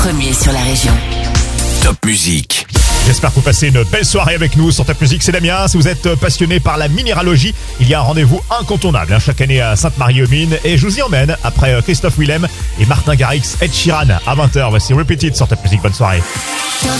Premier sur la région. Top Musique. J'espère que vous passez une belle soirée avec nous sur Top Musique. C'est Damien. Si vous êtes passionné par la minéralogie, il y a un rendez-vous incontournable chaque année à Sainte-Marie-aux-Mines. Et je vous y emmène après Christophe Willem et Martin Garrix, Ed Sheeran à 20h. Voici Repeated sur Top Musique. Bonne soirée. Top